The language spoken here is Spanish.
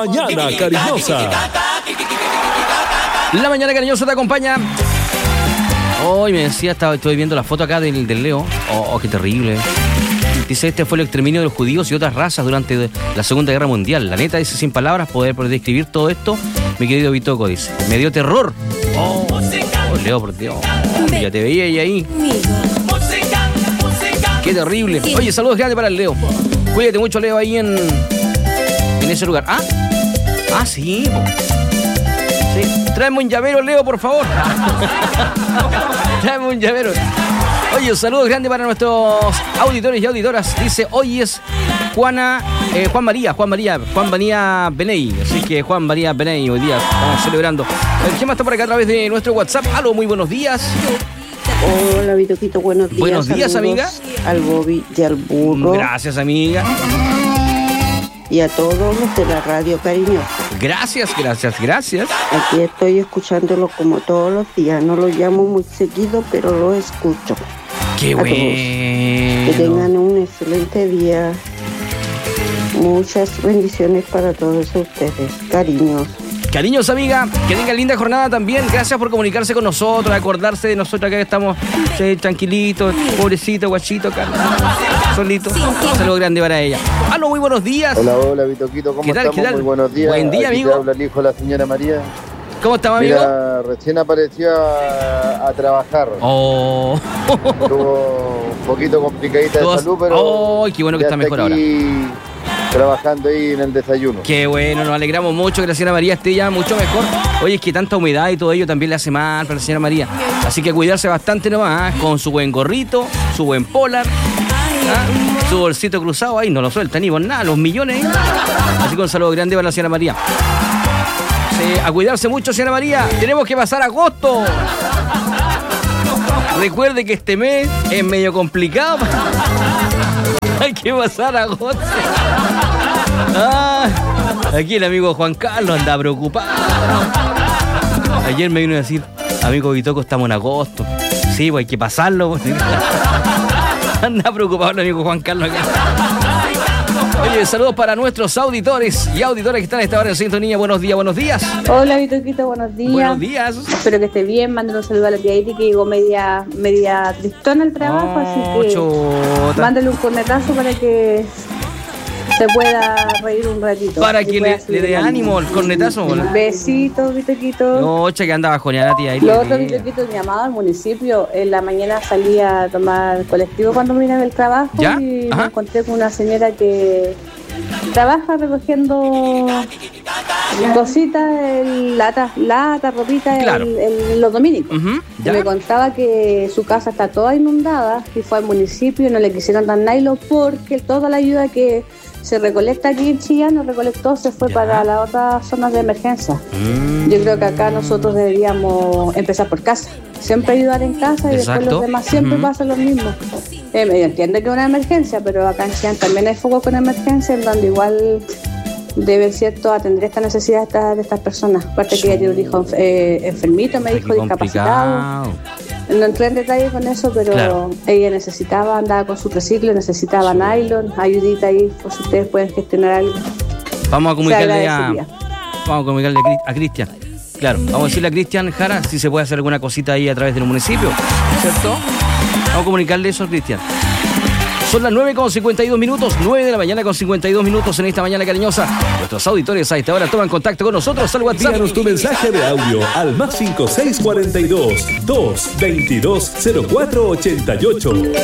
Mañana Cariñosa. La Mañana Cariñosa te acompaña. Hoy me decía, estoy viendo la foto acá del Leo. Oh, qué terrible. Dice, este fue el exterminio de los judíos y otras razas durante la Segunda Guerra Mundial. La neta, dice, sin palabras poder describir todo esto, mi querido Bitoco, dice. Me dio terror. Oh, Leo, por Dios. Ya te veía ahí. Qué terrible. Oye, saludos grandes para el Leo. Cuídate mucho, Leo, ahí en ese lugar. Sí. Sí. Tráeme un llavero, Leo, por favor. Tráeme un llavero. Oye, saludos grandes para nuestros auditores y auditoras. Dice, hoy es Juan María Beney. Así que Juan María Beney, hoy día estamos celebrando. ¿Quién más está por acá a través de nuestro WhatsApp? Aló, muy buenos días. Hola, Vitoquito, buenos días. Buenos días, amiga. Al Bobby y al burro. Gracias, amiga. Y a todos los de la radio cariñosa. Gracias. Aquí estoy escuchándolo como todos los días. No lo llamo muy seguido, pero lo escucho. Qué bueno. Que tengan un excelente día. Muchas bendiciones para todos ustedes. Cariños, amiga, que tengan linda jornada también. Gracias por comunicarse con nosotros, acordarse de nosotros acá que estamos tranquilitos, pobrecito, guachito, acá, solito. Un saludo grande para ella. Aló, muy buenos días. Hola, Vitoquito, ¿cómo estamos? ¿Qué tal? Muy buenos días. Buen día, aquí amigo. Te habla el hijo de la señora María. ¿Cómo estamos, amigo? Mira, recién apareció a trabajar. Oh. Estuvo un poquito complicadita de salud, pero... Qué bueno que está mejor ahora. Trabajando ahí en el desayuno. Qué bueno, nos alegramos mucho que la señora María esté ya mucho mejor. Oye, es que tanta humedad y todo ello también le hace mal para la señora María. Así que cuidarse bastante nomás, con su buen gorrito, su buen polar, su bolsito cruzado, ahí no lo suelta ni por nada, los millones. Así que un saludo grande para la señora María. Sí, a cuidarse mucho, señora María. Tenemos que pasar agosto. Recuerde que este mes es medio complicado. Hay que pasar agosto. Aquí el amigo Juan Carlos anda preocupado. Ayer me vino a decir, amigo Vitoco, estamos en agosto. Sí, pues hay que pasarlo. Anda preocupado el amigo Juan Carlos acá. Oye, saludos para nuestros auditores y auditoras que están a esta hora en sintonía. Buenos días. Hola, Vitoquito, buenos días. Buenos días. Espero que esté bien. Manden un saludo a la tía Iti, que llegó media tristona al trabajo, así que mándale un cornetazo para que se pueda reír un ratito. Para que le dé ánimo el cornetazo. Besitos, Vitoquito. No, que anda bajoneada, tía Iti. Lo otro, Vitoquito, mi amado al municipio. En la mañana salí a tomar colectivo cuando vine del trabajo. ¿Ya? Y me encontré con una señora que trabaja recogiendo cositas, lata, ropita, claro, los dominicos. Uh-huh. Me contaba que su casa está toda inundada y fue al municipio y no le quisieron dar nylon porque toda la ayuda que se recolecta aquí en Chillán, se fue para las otras zonas de emergencia. Yo creo que acá nosotros deberíamos empezar por casa. Siempre ayudar en casa y después los demás siempre pasa lo mismo. Entiendo que es una emergencia, pero acá en Chillán también hay focos con emergencia, en donde igual deben, ¿cierto?, atender esta necesidad de estas personas. Aparte que ella tiene un hijo enfermito, me dijo, discapacitado. No entré en detalle con eso, pero claro, ella andaba con su triciclo, necesitaba nylon, ayudita ahí, por si ustedes pueden gestionar algo. Vamos a comunicarle a Cristian. Claro, vamos a decirle a Cristian Jara si se puede hacer alguna cosita ahí a través del municipio, ¿cierto? Vamos a comunicarle eso a Cristian. Son las 9:52, 9 de la mañana con 52 minutos en esta mañana cariñosa. Nuestros auditores a esta hora toman contacto con nosotros al WhatsApp. Envíanos tu mensaje de audio al +5642 222 0488.